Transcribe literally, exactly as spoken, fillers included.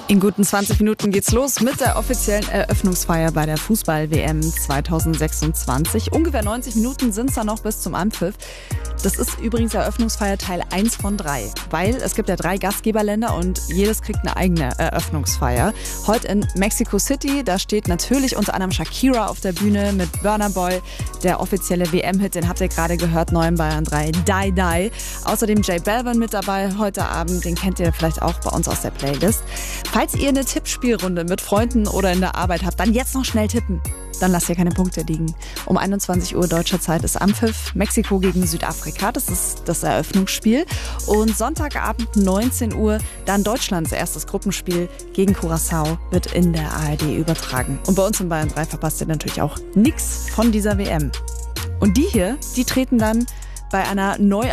In guten zwanzig Minuten geht's los mit der offiziellen Eröffnungsfeier bei der Fußball-W M zweitausendsechsundzwanzig. Ungefähr neunzig Minuten sind es dann noch bis zum Anpfiff. Das ist übrigens Eröffnungsfeier Teil eins von drei, weil es gibt ja drei Gastgeberländer und jedes kriegt eine eigene Eröffnungsfeier. Heute in Mexico City, da steht natürlich unter anderem Shakira auf der Bühne mit Burna Boy. Der offizielle W M-Hit, den habt ihr gerade gehört, neu in Bayern drei, Die Die. Außerdem J Balvin mit dabei heute Abend, den kennt ihr vielleicht auch bei uns aus der Playlist. Falls ihr eine Tippspielrunde mit Freunden oder in der Arbeit habt, dann jetzt noch schnell tippen. Dann lasst ihr keine Punkte liegen. Um einundzwanzig Uhr deutscher Zeit ist Anpfiff. Mexiko gegen Südafrika, das ist das Eröffnungsspiel. Und Sonntagabend neunzehn Uhr dann Deutschlands erstes Gruppenspiel gegen Curaçao wird in der A R D übertragen. Und bei uns in Bayern drei verpasst ihr natürlich auch nichts von dieser W M. Und die hier, die treten dann bei einer neu